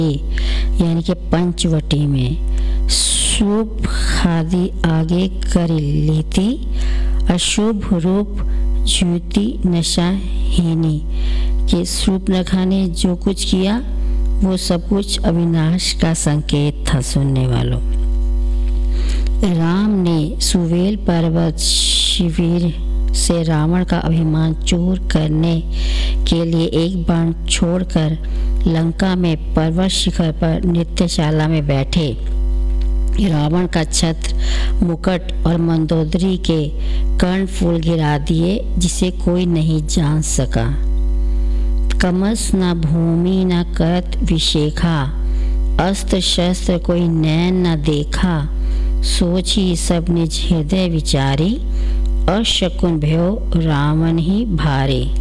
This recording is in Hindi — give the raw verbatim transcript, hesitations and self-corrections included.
यानी कि पंचवटी में शुभ खादी आगे कर लेती, अशुभ रूप ज्योति नशाहीनी कि शूर्पणखा ने जो कुछ किया वो सब कुछ अविनाश का संकेत था। सुनने वालों, राम ने सुवेल पर्वत शिविर से रावण का अभिमान चूर करने के लिए एक बाण छोड़कर लंका में पर्वत शिखर पर नृत्यशाला में बैठे रावण का छत्र, मुकुट और मंदोदरी के कर्णफूल गिरा दिए, जिसे कोई नहीं जान सका। कमस न भूमि न करत विशेखा, अस्त्र शस्त्र कोई नैन न देखा, सोची सब निज हृदय विचारी, अशकुन भयो रावण ही भारे।